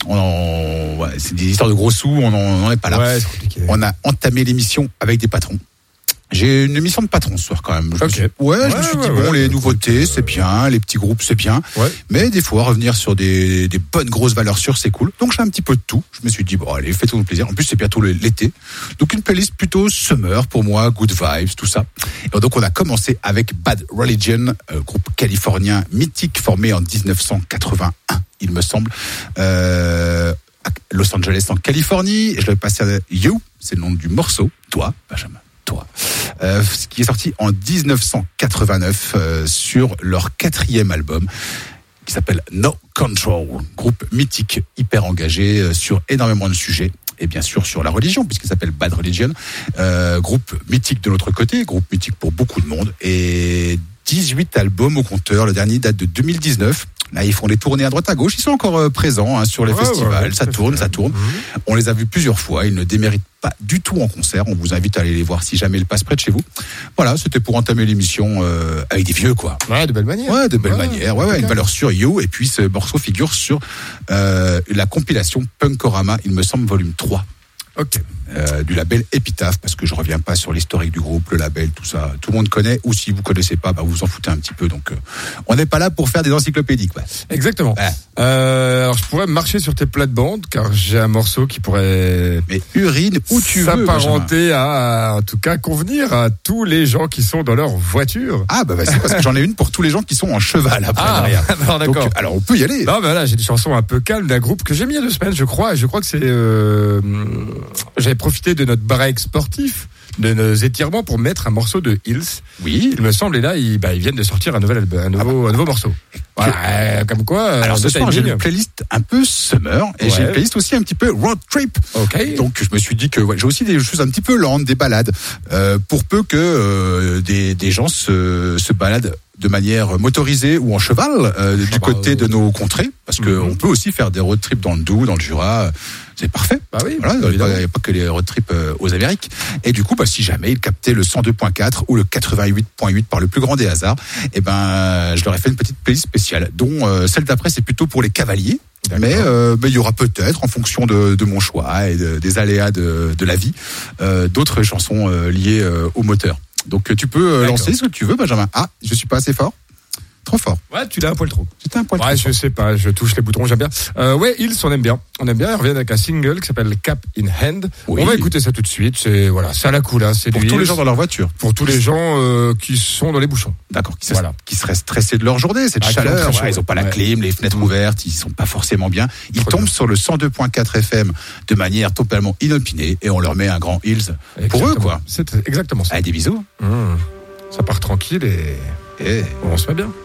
c'est des histoires de gros sous, on n'en est pas là. Ouais, c'est compliqué. On a entamé l'émission avec des patrons. J'ai une émission de patron ce soir quand même. Je me suis dit, les nouveautés, c'est bien, les petits groupes, c'est bien. Ouais. Mais des fois, revenir sur des bonnes grosses valeurs sûres, c'est cool. Donc j'ai un petit peu de tout. Je me suis dit, bon, allez, faites-vous plaisir. En plus, c'est bientôt l'été. Donc une playlist plutôt summer pour moi, good vibes, tout ça. Et donc on a commencé avec Bad Religion, groupe californien mythique formé en 1981, il me semble. À Los Angeles en Californie. Et je vais passer à You, c'est le nom du morceau. Toi, Benjamin. Ce qui est sorti en 1989 sur leur 4e album qui s'appelle No Control, groupe mythique hyper engagé sur énormément de sujets et bien sûr sur la religion puisqu'il s'appelle Bad Religion, groupe mythique de l'autre côté, groupe mythique pour beaucoup de monde et 18 albums au compteur, le dernier date de 2019. Là, ils font des tournées à droite à gauche. Ils sont encore présents sur les festivals. Ça tourne. On les a vus plusieurs fois. Ils ne déméritent pas du tout en concert. On vous invite à aller les voir si jamais ils passent près de chez vous. Voilà, c'était pour entamer l'émission avec des vieux, quoi. Ouais, de belle manière. Ouais, de belle manière. Ouais, une valeur sûre, You. Et puis, ce morceau figure sur la compilation Punkorama, il me semble, volume 3. Ok. Du label Epitaph, parce que je reviens pas sur l'historique du groupe, le label, tout ça, tout le monde connaît, ou si vous connaissez pas, vous vous en foutez un petit peu, donc on n'est pas là pour faire des encyclopédies, quoi. Exactement. Ouais. Alors je pourrais marcher sur tes plates-bandes, car j'ai un morceau qui pourrait... Mais urine où tu veux, s'apparenter à, en tout cas, convenir à tous les gens qui sont dans leur voiture. Ah, c'est parce que j'en ai une pour tous les gens qui sont en cheval, après, derrière. Alors, d'accord. Donc, alors on peut y aller. Non, là, j'ai des chansons un peu calmes d'un groupe que j'ai mis il y a 2 semaines, je crois, et je crois que c'est... J'avais profité de notre break sportif, de nos étirements pour mettre un morceau de Hills. Oui. Il me semble, et là, ils viennent de sortir un nouveau morceau. Voilà, comme quoi. Alors ce soir, j'ai une playlist un peu summer, et j'ai une playlist aussi un petit peu road trip. Ok. Donc je me suis dit que j'ai aussi des choses un petit peu lentes, des balades, pour peu que des gens se baladent de manière motorisée ou en cheval du côté de nos contrées, parce que on peut aussi faire des road trips dans le Doubs, dans le Jura. C'est parfait. Oui, voilà, il n'y a pas que les road trips aux Amériques. Et du coup, si jamais ils captaient le 102.4 ou le 88.8 par le plus grand des hasards, je leur ai fait une petite playlist spéciale, dont celle d'après, c'est plutôt pour les cavaliers. D'accord. Mais il y aura peut-être, en fonction de mon choix et des aléas de la vie, d'autres chansons liées au moteur. Donc tu peux lancer ce que tu veux, Benjamin. Ah, je suis pas assez fort. Trop fort. Ouais, tu l'as un poil trop. C'était un poil trop. Ouais, je sais pas, je touche les boutons, j'aime bien. Hills, on aime bien. Ils reviennent avec un single qui s'appelle Cap in Hand. Oui. On va écouter ça tout de suite. C'est à la cool, hein. C'est pour tous les gens dans leur voiture. Pour tous les gens qui sont dans les bouchons. D'accord. Qui seraient stressés de leur journée, cette chaleur. Ils ont pas la clim, les fenêtres ouvertes, ils sont pas forcément bien. Ils tombent sur le 102.4 FM de manière totalement inopinée et on leur met un grand Hills pour eux, quoi. C'est exactement ça. Des bisous. Ça part tranquille et on se met bien.